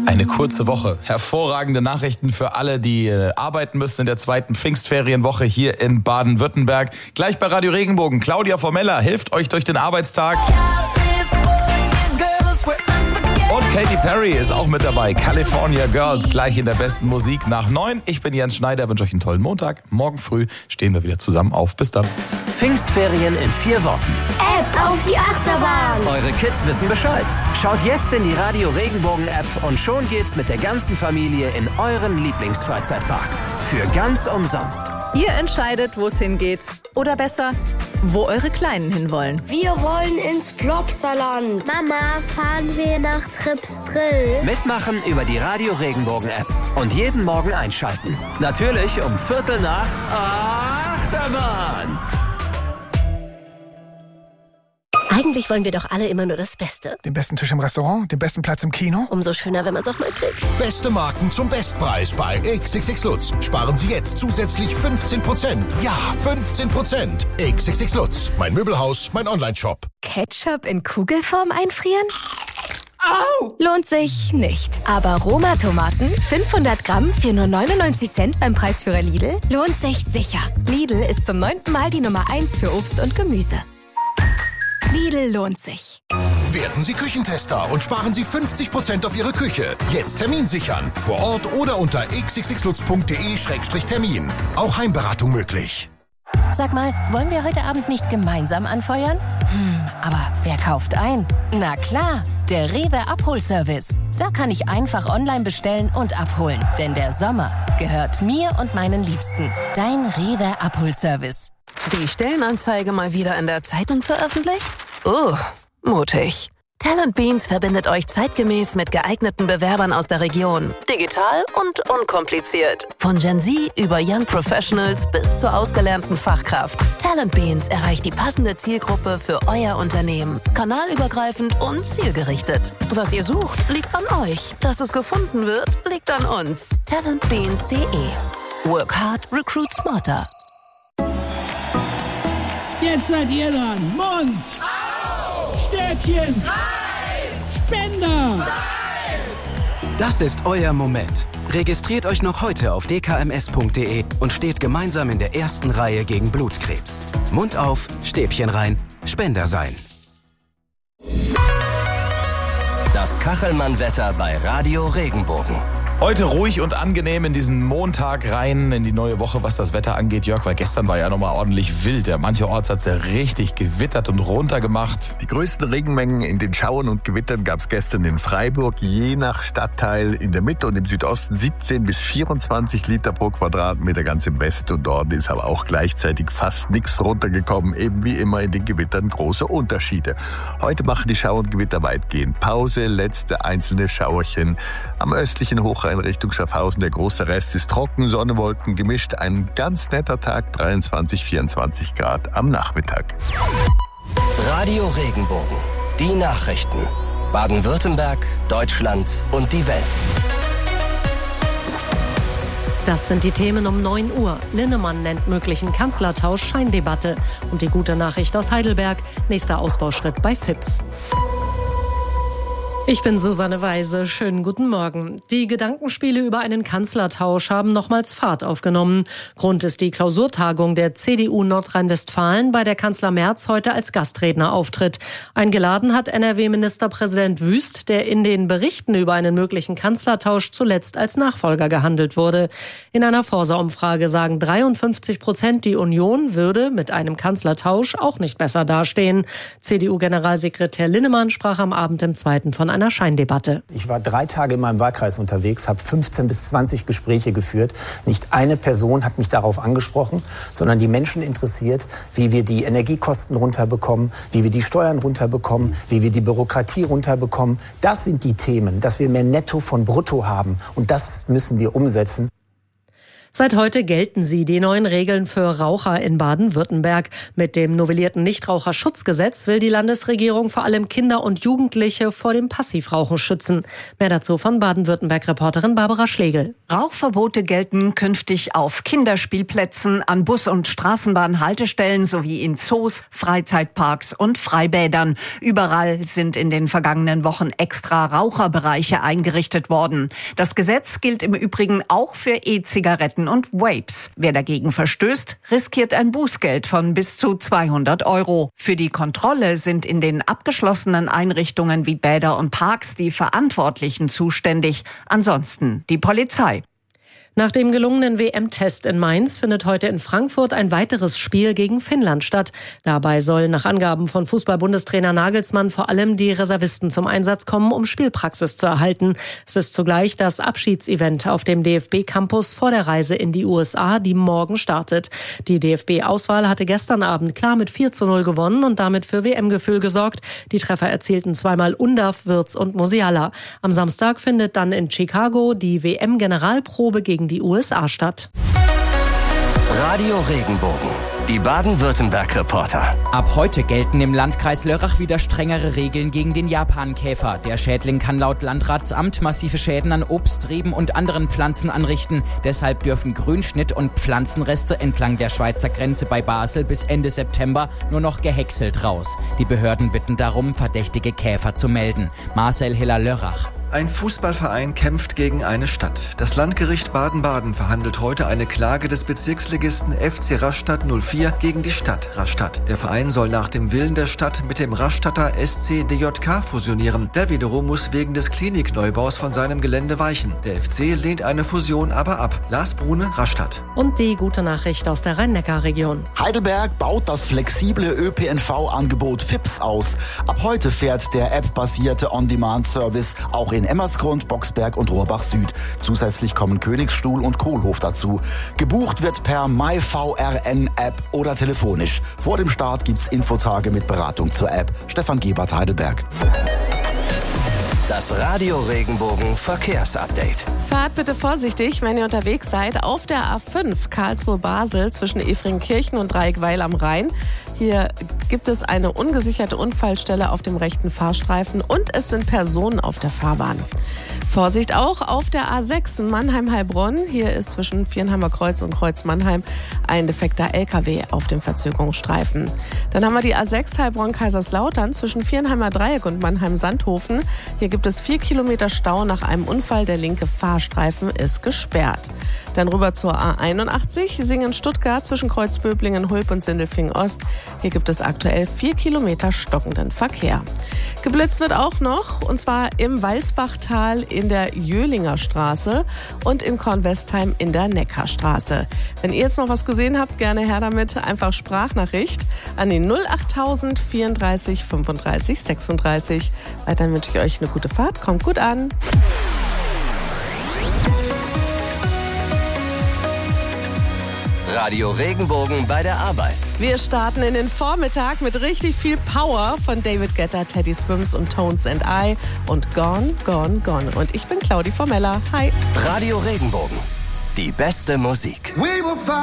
Eine kurze Woche. Hervorragende Nachrichten für alle, die arbeiten müssen in der zweiten Pfingstferienwoche hier in Baden-Württemberg. Gleich bei Radio Regenbogen. Claudia Formella hilft euch durch den Arbeitstag. Und Katy Perry ist auch mit dabei. California Girls, gleich in der besten Musik nach 9. Ich bin Jens Schneider, wünsche euch einen tollen Montag. Morgen früh stehen wir wieder zusammen auf. Bis dann. Pfingstferien in 4 Worten. App auf die Achterbahn. Eure Kids wissen Bescheid. Schaut jetzt in die Radio Regenbogen App und schon geht's mit der ganzen Familie in euren Lieblingsfreizeitpark. Für ganz umsonst. Ihr entscheidet, wo es hingeht. Oder besser, wo eure Kleinen hinwollen. Wir wollen ins Plopsaland. Mama, fahren wir nach Trips Drill? Mitmachen über die Radio Regenbogen App. Und jeden Morgen einschalten. Natürlich um 7:45 Achterbahn. Eigentlich wollen wir doch alle immer nur das Beste. Den besten Tisch im Restaurant, den besten Platz im Kino. Umso schöner, wenn man es auch mal kriegt. Beste Marken zum Bestpreis bei XXX Lutz. Sparen Sie jetzt zusätzlich 15%. Ja, 15%. XXX Lutz. Mein Möbelhaus, mein Onlineshop. Ketchup in Kugelform einfrieren? Au! Lohnt sich nicht. Aber Roma-Tomaten, 500 Gramm für nur 99 Cent beim Preisführer Lidl, lohnt sich sicher. Lidl ist zum 9. Mal die Nummer 1 für Obst und Gemüse. Lidl lohnt sich. Werden Sie Küchentester und sparen Sie 50% auf Ihre Küche. Jetzt Termin sichern. Vor Ort oder unter xxxlutz.de/termin. Auch Heimberatung möglich. Sag mal, wollen wir heute Abend nicht gemeinsam anfeuern? Aber wer kauft ein? Na klar, der Rewe Abholservice. Da kann ich einfach online bestellen und abholen. Denn der Sommer gehört mir und meinen Liebsten. Dein Rewe Abholservice. Die Stellenanzeige mal wieder in der Zeitung veröffentlicht? Mutig. Talent Beans verbindet euch zeitgemäß mit geeigneten Bewerbern aus der Region. Digital und unkompliziert. Von Gen Z über Young Professionals bis zur ausgelernten Fachkraft. Talent Beans erreicht die passende Zielgruppe für euer Unternehmen. Kanalübergreifend und zielgerichtet. Was ihr sucht, liegt an euch. Dass es gefunden wird, liegt an uns. Talentbeans.de. Work hard, recruit smarter. Jetzt seid ihr dran. Mund. Au. Stäbchen. Nein. Spender. Nein. Das ist euer Moment. Registriert euch noch heute auf dkms.de und steht gemeinsam in der ersten Reihe gegen Blutkrebs. Mund auf, Stäbchen rein, Spender sein. Das Kachelmann-Wetter bei Radio Regenbogen. Heute ruhig und angenehm in diesen Montag rein, in die neue Woche, was das Wetter angeht, Jörg, weil gestern war ja nochmal ordentlich wild. Ja, mancherorts hat es ja richtig gewittert und runtergemacht. Die größten Regenmengen in den Schauern und Gewittern gab es gestern in Freiburg, je nach Stadtteil in der Mitte und im Südosten 17 bis 24 Liter pro Quadratmeter, ganz im Westen und Norden ist aber auch gleichzeitig fast nichts runtergekommen, eben wie immer in den Gewittern große Unterschiede. Heute machen die Schauer und Gewitter weitgehend Pause, letzte einzelne Schauerchen am östlichen Hochrhein Richtung Schaffhausen. Der große Rest ist trocken, Sonne, Wolken gemischt. Ein ganz netter Tag, 23, 24 Grad am Nachmittag. Radio Regenbogen. Die Nachrichten. Baden-Württemberg, Deutschland und die Welt. Das sind die Themen um 9 Uhr. Linnemann nennt möglichen Kanzlertausch Scheindebatte. Und die gute Nachricht aus Heidelberg, nächster Ausbauschritt bei FIPS. Ich bin Susanne Weise. Schönen guten Morgen. Die Gedankenspiele über einen Kanzlertausch haben nochmals Fahrt aufgenommen. Grund ist die Klausurtagung der CDU Nordrhein-Westfalen, bei der Kanzler Merz heute als Gastredner auftritt. Eingeladen hat NRW-Ministerpräsident Wüst, der in den Berichten über einen möglichen Kanzlertausch zuletzt als Nachfolger gehandelt wurde. In einer Forsa-Umfrage sagen 53%, die Union würde mit einem Kanzlertausch auch nicht besser dastehen. CDU-Generalsekretär Linnemann sprach am Abend im Zweiten von einer Scheindebatte. Ich war 3 Tage in meinem Wahlkreis unterwegs, habe 15 bis 20 Gespräche geführt. Nicht eine Person hat mich darauf angesprochen, sondern die Menschen interessiert, wie wir die Energiekosten runterbekommen, wie wir die Steuern runterbekommen, wie wir die Bürokratie runterbekommen. Das sind die Themen, dass wir mehr Netto von Brutto haben. Und das müssen wir umsetzen. Seit heute gelten sie, die neuen Regeln für Raucher in Baden-Württemberg. Mit dem novellierten Nichtraucherschutzgesetz will die Landesregierung vor allem Kinder und Jugendliche vor dem Passivrauchen schützen. Mehr dazu von Baden-Württemberg-Reporterin Barbara Schlegel. Rauchverbote gelten künftig auf Kinderspielplätzen, an Bus- und Straßenbahnhaltestellen sowie in Zoos, Freizeitparks und Freibädern. Überall sind in den vergangenen Wochen extra Raucherbereiche eingerichtet worden. Das Gesetz gilt im Übrigen auch für E-Zigaretten und Vapes. Wer dagegen verstößt, riskiert ein Bußgeld von bis zu 200 €. Für die Kontrolle sind in den abgeschlossenen Einrichtungen wie Bäder und Parks die Verantwortlichen zuständig, ansonsten die Polizei. Nach dem gelungenen WM-Test in Mainz findet heute in Frankfurt ein weiteres Spiel gegen Finnland statt. Dabei sollen nach Angaben von Fußball-Bundestrainer Nagelsmann vor allem die Reservisten zum Einsatz kommen, um Spielpraxis zu erhalten. Es ist zugleich das Abschiedsevent auf dem DFB-Campus vor der Reise in die USA, die morgen startet. Die DFB-Auswahl hatte gestern Abend klar mit 4:0 gewonnen und damit für WM-Gefühl gesorgt. Die Treffer erzielten zweimal Undav, Wirtz und Musiala. Am Samstag findet dann in Chicago die WM-Generalprobe gegen die USA statt. Radio Regenbogen, die Baden-Württemberg-Reporter. Ab heute gelten im Landkreis Lörrach wieder strengere Regeln gegen den Japankäfer. Der Schädling kann laut Landratsamt massive Schäden an Obst, Reben und anderen Pflanzen anrichten. Deshalb dürfen Grünschnitt und Pflanzenreste entlang der Schweizer Grenze bei Basel bis Ende September nur noch gehäckselt raus. Die Behörden bitten darum, verdächtige Käfer zu melden. Marcel Hiller-Lörrach. Ein Fußballverein kämpft gegen eine Stadt. Das Landgericht Baden-Baden verhandelt heute eine Klage des Bezirksligisten FC Rastatt 04 gegen die Stadt Rastatt. Der Verein soll nach dem Willen der Stadt mit dem Rastatter SC DJK fusionieren. Der wiederum muss wegen des Klinikneubaus von seinem Gelände weichen. Der FC lehnt eine Fusion aber ab. Lars Brune, Rastatt. Und die gute Nachricht aus der Rhein-Neckar-Region. Heidelberg baut das flexible ÖPNV-Angebot FIPS aus. Ab heute fährt der App-basierte On-Demand-Service auch in Emmersgrund, Boxberg und Rohrbach Süd. Zusätzlich kommen Königsstuhl und Kohlhof dazu. Gebucht wird per MyVRN-App oder telefonisch. Vor dem Start gibt's Infotage mit Beratung zur App. Stefan Gebert, Heidelberg. Das Radio Regenbogen Verkehrsupdate. Fahrt bitte vorsichtig, wenn ihr unterwegs seid, auf der A5 Karlsruhe-Basel zwischen Efringkirchen und Dreieckweil am Rhein. Hier gibt es eine ungesicherte Unfallstelle auf dem rechten Fahrstreifen und es sind Personen auf der Fahrbahn. Vorsicht auch auf der A6 Mannheim-Heilbronn. Hier ist zwischen Viernheimer Kreuz und Kreuz Mannheim ein defekter LKW auf dem Verzögerungsstreifen. Dann haben wir die A6 Heilbronn-Kaiserslautern zwischen Vierenheimer Dreieck und Mannheim-Sandhofen. Hier gibt es 4 Kilometer Stau nach einem Unfall. Der linke Fahrstreifen ist gesperrt. Dann rüber zur A81 Singen-Stuttgart zwischen Kreuzböblingen, Hulp und Sindelfingen-Ost. Hier gibt es aktuell 4 Kilometer stockenden Verkehr. Geblitzt wird auch noch, und zwar im Walsbachtal in der Jöhlinger Straße und in Kornwestheim in der Neckarstraße. Wenn ihr jetzt noch was gesehen habt, gerne her damit. Einfach Sprachnachricht an die 08000 34 35 36. Weiterhin wünsche ich euch eine gute Fahrt. Kommt gut an. Radio Regenbogen bei der Arbeit. Wir starten in den Vormittag mit richtig viel Power von David Guetta, Teddy Swims und Tones and I und Gone, Gone, Gone. Und ich bin Claudi Formella. Hi. Radio Regenbogen. Die beste Musik.